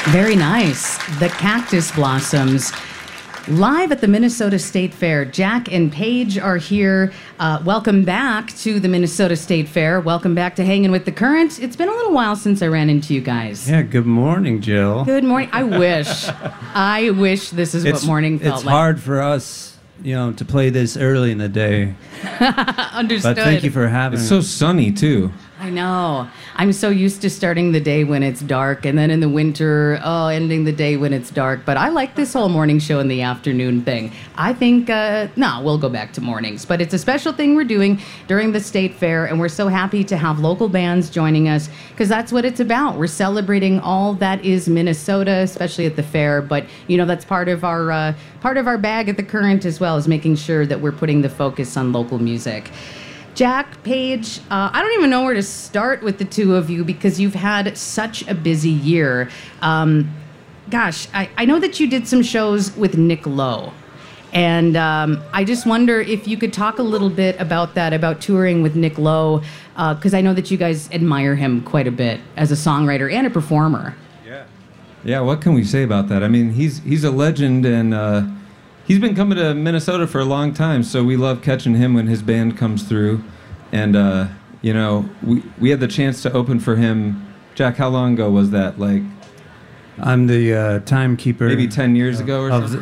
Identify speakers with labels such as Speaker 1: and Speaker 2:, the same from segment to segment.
Speaker 1: Very nice. The Cactus Blossoms. Live at the Minnesota State Fair. Jack and Paige are here. Welcome back to the Minnesota State Fair. Welcome back to Hanging with the Current. It's been a little while since I ran into you guys.
Speaker 2: Yeah, good morning, Jill.
Speaker 1: Good morning. I wish this is what morning felt like.
Speaker 2: It's hard for us, to play this early in the day.
Speaker 1: Understood.
Speaker 2: But thank you for having
Speaker 3: It's
Speaker 2: us.
Speaker 3: so sunny, too.
Speaker 1: I know. I'm so used to starting the day when it's dark, and then in the winter, ending the day when it's dark. But I like this whole morning show in the afternoon thing. I think, we'll go back to mornings. But it's a special thing we're doing during the State Fair, and we're so happy to have local bands joining us, because that's what it's about. We're celebrating all that is Minnesota, especially at the fair. But, that's part of our bag at the Current as well, is making sure that we're putting the focus on local music. Jack, Paige, I don't even know where to start with the two of you because you've had such a busy year. I know that you did some shows with Nick Lowe. And I just wonder if you could talk a little bit about that, about touring with Nick Lowe, because I know that you guys admire him quite a bit as a songwriter and a performer.
Speaker 3: Yeah, what can we say about that? I mean, he's a legend, and he's been coming to Minnesota for a long time, so we love catching him when his band comes through. And, we had the chance to open for him. Jack, how long ago was that? Like,
Speaker 2: I'm the timekeeper.
Speaker 3: Maybe 10 years ago or something?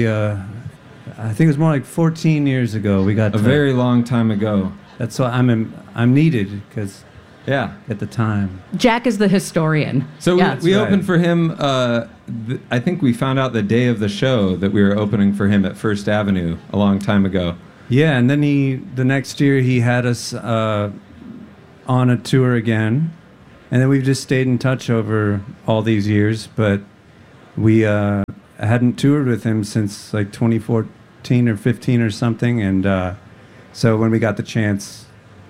Speaker 2: I think it was more like 14 years ago. We got
Speaker 3: a very long time ago.
Speaker 2: That's why I'm needed, because at the time.
Speaker 1: Jack is the historian.
Speaker 3: So we
Speaker 2: right.
Speaker 3: opened for him, I think we found out the day of the show that we were opening for him at First Avenue a long time ago.
Speaker 2: Yeah, and then the next year he had us on a tour again, and then we've just stayed in touch over all these years, but we hadn't toured with him since like 2014 or 15 or something, and so when we got the chance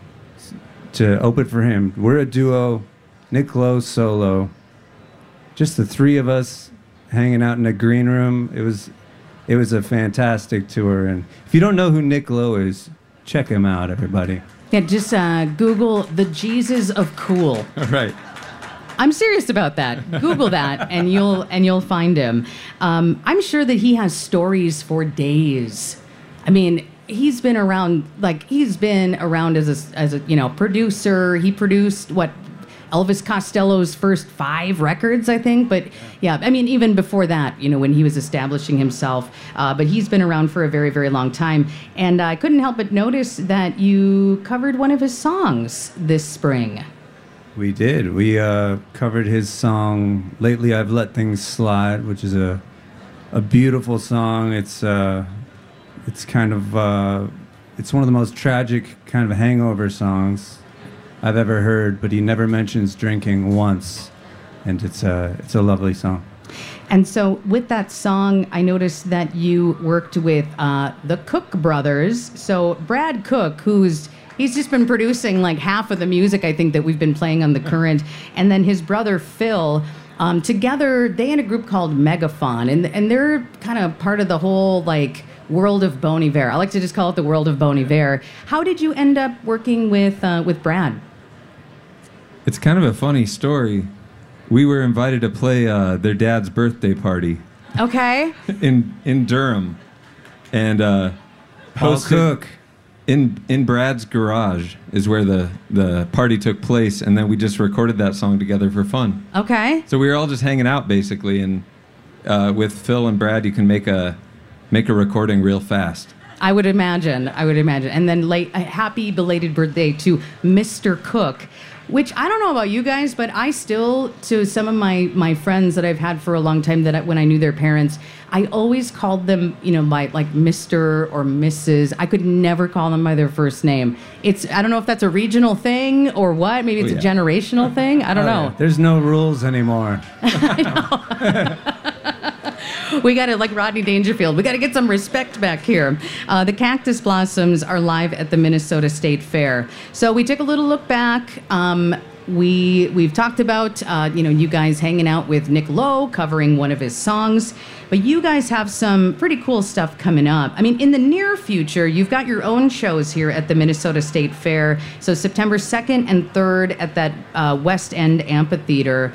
Speaker 2: to open for him, we're a duo, Nick Lowe solo, just the three of us hanging out in a green room. It was a fantastic tour, and if you don't know who Nick Lowe is, check him out, everybody.
Speaker 1: Yeah, just Google the Jesus of Cool.
Speaker 3: Right.
Speaker 1: I'm serious about that. Google that, and you'll find him. I'm sure that he has stories for days. I mean, he's been around as a producer. He produced Elvis Costello's first 5 records, I think. But yeah, I mean, even before that, when he was establishing himself. But he's been around for a very, very long time. And I couldn't help but notice that you covered one of his songs this spring.
Speaker 2: We did. We covered his song, Lately I've Let Things Slide, which is a beautiful song. It's kind of, it's one of the most tragic kind of hangover songs I've ever heard, but he never mentions drinking once, and it's a lovely song.
Speaker 1: And so with that song, I noticed that you worked with the Cook brothers. So Brad Cook, he's just been producing like half of the music, I think, that we've been playing on the Current, and then his brother Phil, together they had a group called Megaphon, and they're kind of part of the whole world of Bon Iver. I like to just call it the world of Bon Iver. How did you end up working with Brad?
Speaker 3: It's kind of a funny story. We were invited to play their dad's birthday party.
Speaker 1: Okay.
Speaker 3: in Durham, and
Speaker 2: Paul Cook
Speaker 3: in Brad's garage is where the party took place, and then we just recorded that song together for fun.
Speaker 1: Okay.
Speaker 3: So we were all just hanging out basically, and with Phil and Brad, you can make a recording real fast.
Speaker 1: I would imagine. And then happy belated birthday to Mr. Cook, which I don't know about you guys, but I still, to some of my friends that I've had for a long time, when I knew their parents, I always called them, by Mr. or Mrs. I could never call them by their first name. I don't know if that's a regional thing or what. Maybe it's a generational thing. I don't know.
Speaker 2: Yeah. There's no rules anymore.
Speaker 1: We got to, like Rodney Dangerfield, we got to get some respect back here. The Cactus Blossoms are live at the Minnesota State Fair. So we took a little look back. We've talked about, you guys hanging out with Nick Lowe, covering one of his songs. But you guys have some pretty cool stuff coming up. I mean, in the near future, you've got your own shows here at the Minnesota State Fair. So September 2nd and 3rd at that West End Amphitheater.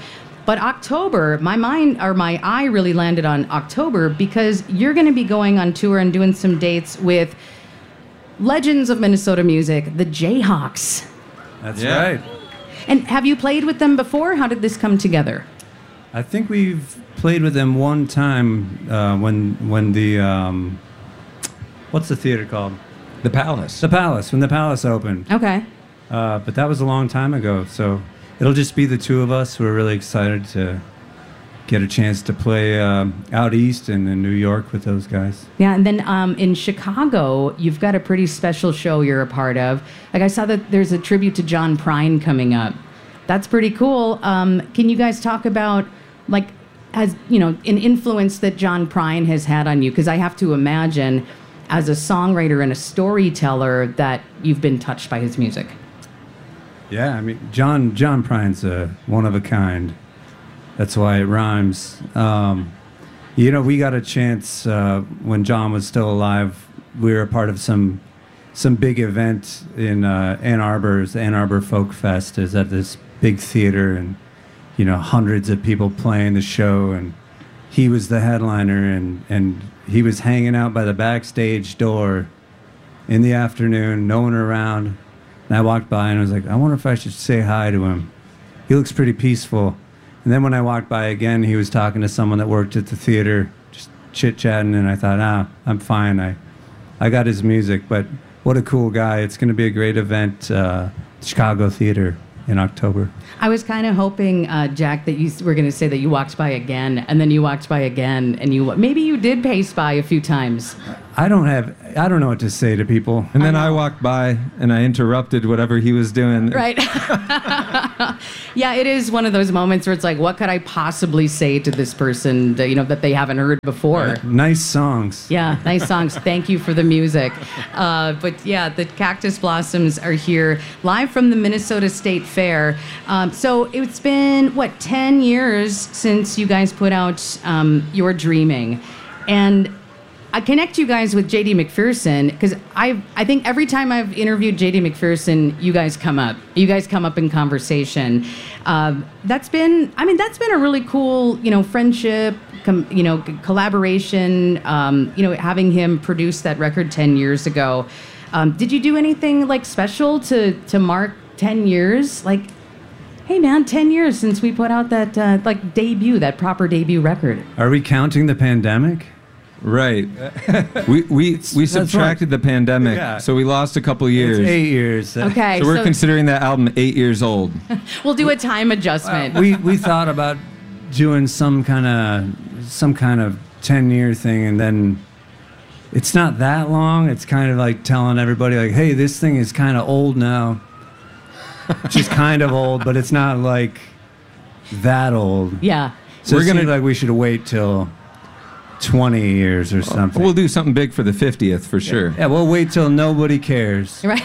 Speaker 1: But October, my eye really landed on October because you're going to be going on tour and doing some dates with legends of Minnesota music, the Jayhawks.
Speaker 2: That's right.
Speaker 1: And have you played with them before? How did this come together?
Speaker 2: I think we've played with them one time when the what's the theater called?
Speaker 3: The Palace.
Speaker 2: The Palace, when the Palace opened.
Speaker 1: Okay.
Speaker 2: But that was a long time ago, so it'll just be the two of us. We're really excited to get a chance to play out east and in New York with those guys.
Speaker 1: Yeah, and then in Chicago, you've got a pretty special show you're a part of. Like I saw that there's a tribute to John Prine coming up. That's pretty cool. Can you guys talk about, like, as you know, an influence that John Prine has had on you? Because I have to imagine, as a songwriter and a storyteller, that you've been touched by his music.
Speaker 2: Yeah, I mean, John Prine's one of a kind. That's why it rhymes. You know, we got a chance when John was still alive. We were a part of some big event in Ann Arbor. The Ann Arbor Folk Fest is at this big theater, and you know, hundreds of people playing the show, and he was the headliner, and he was hanging out by the backstage door in the afternoon, no one around. And I walked by and I was like, I wonder if I should say hi to him. He looks pretty peaceful. And then when I walked by again, he was talking to someone that worked at the theater, just chit-chatting, and I thought, I'm fine. I got his music, but what a cool guy. It's going to be a great event, Chicago Theater in October.
Speaker 1: I was kind of hoping, Jack, that you were going to say that you walked by again, and then you walked by again, and maybe you did pace by a few times.
Speaker 2: I don't know what to say to people.
Speaker 3: And then I walked by and I interrupted whatever he was doing.
Speaker 1: Right. Yeah, it is one of those moments where it's like, what could I possibly say to this person that they haven't heard before?
Speaker 2: Nice songs.
Speaker 1: Yeah, nice songs. Thank you for the music. But yeah, the Cactus Blossoms are here live from the Minnesota State Fair. So it's been, 10 years since you guys put out You're Dreaming. And I connect you guys with J.D. McPherson because I think every time I've interviewed J.D. McPherson, you guys come up. You guys come up in conversation. That's been a really cool, friendship, collaboration. Having him produce that record 10 years ago. Did you do anything like special to mark 10 years? Like, hey man, 10 years since we put out that that proper debut record.
Speaker 2: Are we counting the pandemic?
Speaker 3: Right. We subtracted the pandemic, so we lost a couple years.
Speaker 2: It's 8 years.
Speaker 1: Okay.
Speaker 3: So we're considering that album 8 years old.
Speaker 1: We'll do a time adjustment.
Speaker 2: We thought about doing some kind of 10-year thing, and then it's not that long. It's kind of like telling everybody, like, hey, this thing is kind of old now. Just kind of old, but it's not like that old.
Speaker 1: Yeah.
Speaker 2: So we're gonna like we should wait till 20 years or something.
Speaker 3: We'll do something big for the 50th for sure.
Speaker 2: Yeah, we'll wait till nobody cares.
Speaker 1: Right.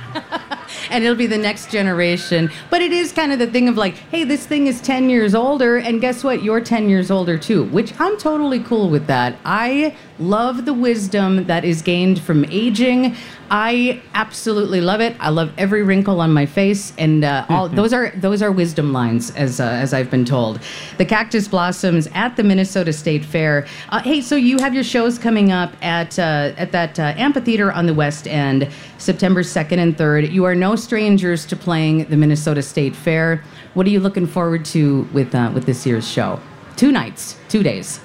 Speaker 1: And it'll be the next generation. But it is kind of the thing of like, hey, this thing is 10 years older, and guess what? You're 10 years older too, which I'm totally cool with that. I love the wisdom that is gained from aging. I absolutely love it. I love every wrinkle on my face, and all those are wisdom lines, as I've been told. The Cactus Blossoms at the Minnesota State Fair. Hey, so you have your shows coming up at that amphitheater on the West End, September 2nd and 3rd. You are no strangers to playing the Minnesota State Fair. What are you looking forward to with this year's show? 2 nights, 2 days.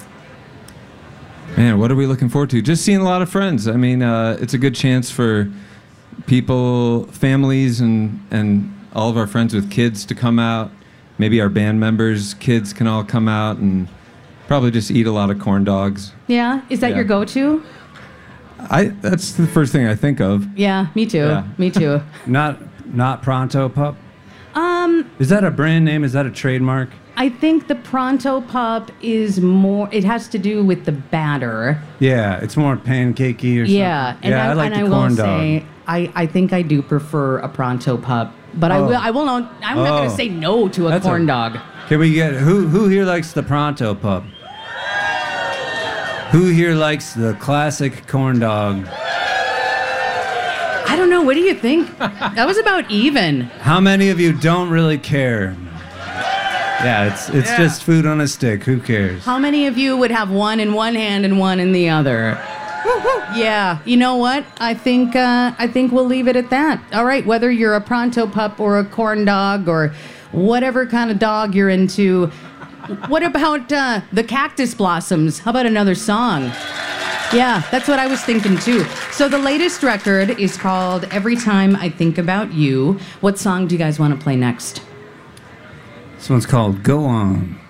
Speaker 3: Man, what are we looking forward to? Just seeing a lot of friends. I mean, it's a good chance for people, families, and all of our friends with kids to come out. Maybe our band members' kids can all come out and probably just eat a lot of corn dogs.
Speaker 1: Yeah? Is that your go-to?
Speaker 3: That's the first thing I think of.
Speaker 1: Yeah, me too.
Speaker 3: Yeah.
Speaker 1: Me too.
Speaker 2: Not Pronto Pup? Is that a brand name? Is that a trademark?
Speaker 1: I think the Pronto Pup is more, it has to do with the batter.
Speaker 2: Yeah, it's more pancakey or something.
Speaker 1: Yeah, and
Speaker 2: I like the corn
Speaker 1: will
Speaker 2: dog.
Speaker 1: say, I think I do prefer a Pronto Pup, but I'm not going to say no to a corn dog.
Speaker 2: Can we get, who here likes the Pronto Pup? Who here likes the classic corn dog?
Speaker 1: I don't know, what do you think? That was about even.
Speaker 2: How many of you don't really care? Yeah, it's just food on a stick. Who cares?
Speaker 1: How many of you would have one in one hand and one in the other? Yeah, you know what? I think we'll leave it at that. All right, whether you're a Pronto pup or a corn dog or whatever kind of dog you're into, what about the Cactus Blossoms? How about another song? Yeah, that's what I was thinking too. So the latest record is called Every Time I Think About You. What song do you guys want to play next?
Speaker 2: This one's called Go On.